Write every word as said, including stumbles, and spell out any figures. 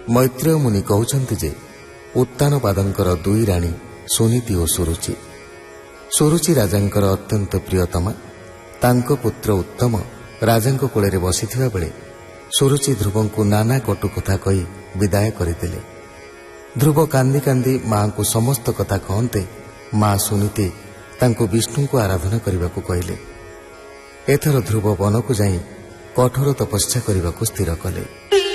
ମୈତ୍ରେୟ ମୁନି କହୁଛନ୍ତି ଯେ ଉତ୍ତାନପାଦଙ୍କର ଦୁଇ ରାଣୀ ସୁନୀତି ଓ ସୁରୁଚି। ସୁରୁଚି ରାଜାଙ୍କର ଅତ୍ୟନ୍ତ ପ୍ରିୟତମା। ତାଙ୍କ ପୁତ୍ର ଉତ୍ତମ ରାଜାଙ୍କ କୋଳରେ ବସିଥିବା ବେଳେ ସୁରୁଚି ଧ୍ରୁବଙ୍କୁ ନାନା କଟୁ କଥା କହି ବିଦାୟ କରିଦେଲେ। ଧ୍ରୁବ କାନ୍ଦି କାନ୍ଦି ମାଙ୍କୁ ସମସ୍ତ କଥା କହନ୍ତେ ମା ସୁନୀତି ତାଙ୍କୁ ବିଷ୍ଣୁଙ୍କୁ ଆରାଧନା କରିବାକୁ କହିଲେ। ଏଥର ଧ୍ରୁବ ବନକୁ ଯାଇ କଠୋର ତପସ୍ୟା କରିବାକୁ ସ୍ଥିର କଲେ।